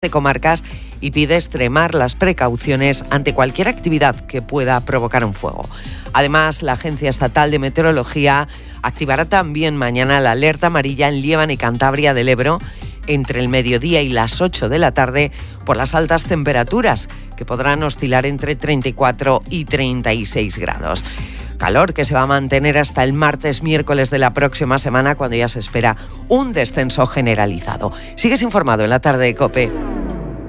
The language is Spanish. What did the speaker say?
de comarcas y pide extremar las precauciones ante cualquier actividad que pueda provocar un fuego. Además, la Agencia Estatal de Meteorología activará también mañana la alerta amarilla en Líbano y Cantabria del Ebro entre el mediodía y las 8 de la tarde por las altas temperaturas, que podrán oscilar entre 34 y 36 grados. Calor que se va a mantener hasta el martes, miércoles de la próxima semana, cuando ya se espera un descenso generalizado. Sigues informado en la tarde de COPE.